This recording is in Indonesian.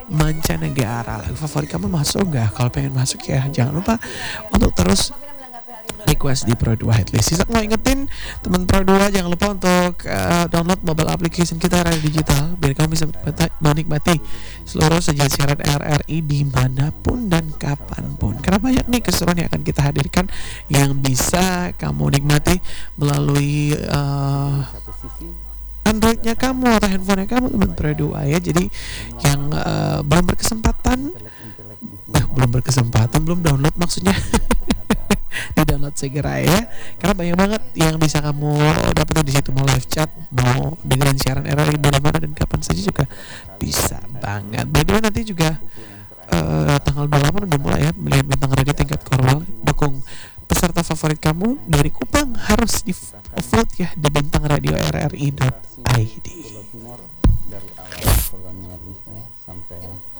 mancanegara. Lagu favorit kamu masuk nggak? Kalau pengen masuk ya jangan lupa untuk terus request di Pro 2 Hitlist. Sisa mau ingetin teman Pro 2 jangan lupa untuk download mobile application kita Radio Digital biar kamu bisa menikmati seluruh sajian siaran RRI dimanapun dan kapanpun. Karena banyak nih keseruan yang akan kita hadirkan yang bisa kamu nikmati melalui Androidnya kamu atau handphonenya kamu teman Pro 2 ya. Jadi yang belum download maksudnya di download segera ya, karena banyak banget yang bisa kamu dapetin di situ, mau live chat, mau dengerin siaran RRI dari mana dan kapan saja juga bisa banget. By the way nanti juga tanggal 28 udah mulai ya melihat bintang radio tingkat Korwal. Dukung peserta favorit kamu dari Kupang harus di vote ya di bintang radio rri.id. Dari awal programnya sampai